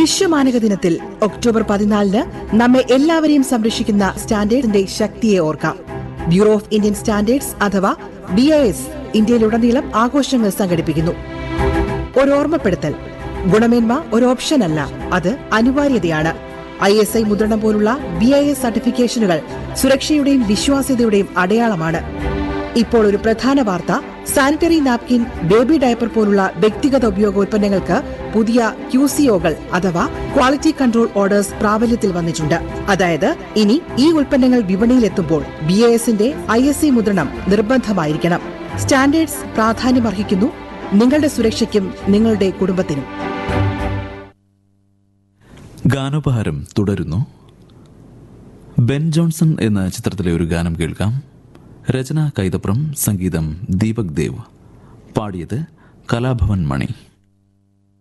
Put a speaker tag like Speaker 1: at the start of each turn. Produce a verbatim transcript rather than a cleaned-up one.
Speaker 1: വിശ്വമാനക ദിനത്തിൽ ഒക്ടോബർ പതിനാലിന് നമ്മെ എല്ലാവരെയും സംരക്ഷിക്കുന്ന സ്റ്റാൻഡേർഡിന്റെ ശക്തിയെ ഓർക്കാം. ബ്യൂറോ ഓഫ് ഇന്ത്യൻ സ്റ്റാൻഡേർഡ്സ് അഥവാ ബി ഐ എസ് ഇന്ത്യയിലുടനീളം ആഘോഷങ്ങൾ സംഘടിപ്പിക്കുന്നു. ഒരു ഓർമ്മപ്പെടുത്തൽ: ഗുണമേന്മ ഒരു ഓപ്ഷൻ അല്ല, അത് അനിവാര്യതയാണ്. ഐ എസ് ഐ മുദ്രണം പോലുള്ള ബി ഐ എസ് സർട്ടിഫിക്കേഷനുകൾ സുരക്ഷയുടെയും വിശ്വാസ്യതയുടെയും അടയാളമാണ്. ഇപ്പോൾ ഒരു പ്രധാന വാർത്ത: സാനിറ്ററി നാപ്കിൻ, ബേബി ഡയപ്പർ പോലുള്ള വ്യക്തിഗത ഉപയോഗ ഉൽപ്പന്നങ്ങൾക്ക് പുതിയ ക്യു സി ഒകൾ അഥവാ ക്വാളിറ്റി കൺട്രോൾ ഓർഡേഴ്സ് പ്രാബല്യത്തിൽ വന്നിട്ടുണ്ട്. അതായത് ഇനി ഈ ഉൽപ്പന്നങ്ങൾ വിപണിയിലെത്തുമ്പോൾ ബി ഐ എസിന്റെ ഐ എസ് ഐ മുദ്രണം നിർബന്ധമായിരിക്കണം. സ്റ്റാൻഡേർഡ്സ് പ്രാധാന്യമർഹിക്കുന്നു, നിങ്ങളുടെ സുരക്ഷയ്ക്കും നിങ്ങളുടെ കുടുംബത്തിനും.
Speaker 2: ഗാനോപഹാരം തുടരുന്നു. ബെൻ ജോൺസൺ എന്ന ചിത്രത്തിലെ ഒരു ഗാനം കേൾക്കാം. രചന കൈതപ്രം, സംഗീതം ദീപക് ദേവ്, പാടിയത് കലാഭവൻ മണി.